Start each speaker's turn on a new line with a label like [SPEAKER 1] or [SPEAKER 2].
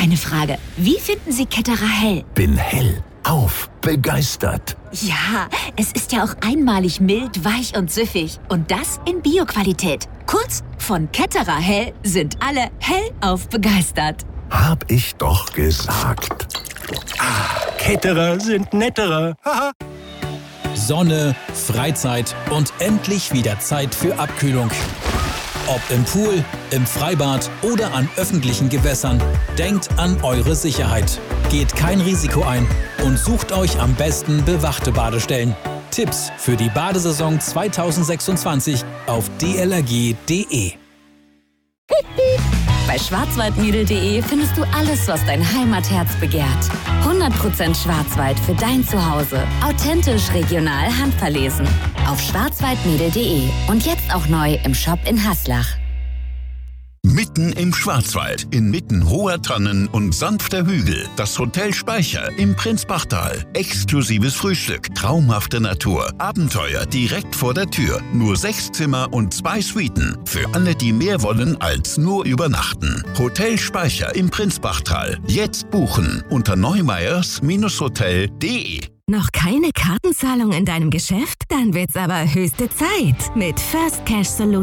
[SPEAKER 1] eine Frage. Wie finden Sie Ketterer Hell?
[SPEAKER 2] Bin hellauf begeistert.
[SPEAKER 1] Ja, es ist ja auch einmalig mild, weich und süffig. Und das in Bio-Qualität. Kurz, von Ketterer Hell sind alle hellauf begeistert.
[SPEAKER 2] Hab ich doch gesagt.
[SPEAKER 3] Ketterer sind netterer.
[SPEAKER 4] Sonne, Freizeit und endlich wieder Zeit für Abkühlung. Ob im Pool, im Freibad oder an öffentlichen Gewässern, denkt an eure Sicherheit. Geht kein Risiko ein und sucht euch am besten bewachte Badestellen. Tipps für die Badesaison 2026 auf dlrg.de.
[SPEAKER 5] Bei schwarzwaldmädel.de findest du alles, was dein Heimatherz begehrt. 100% Schwarzwald für dein Zuhause. Authentisch, regional, handverlesen. Auf schwarzwaldmädel.de und jetzt auch neu im Shop in Haslach.
[SPEAKER 6] Mitten im Schwarzwald, inmitten hoher Tannen und sanfter Hügel, das Hotel Speicher im Prinzbachtal. Exklusives Frühstück, traumhafte Natur, Abenteuer direkt vor der Tür. Nur 6 Zimmer und 2 Suiten. Für alle, die mehr wollen als nur übernachten. Hotel Speicher im Prinzbachtal. Jetzt buchen unter neumeyers-hotel.de.
[SPEAKER 7] Noch keine Kartenzahlung in deinem Geschäft? Dann wird's aber höchste Zeit. Mit First Cash Solutions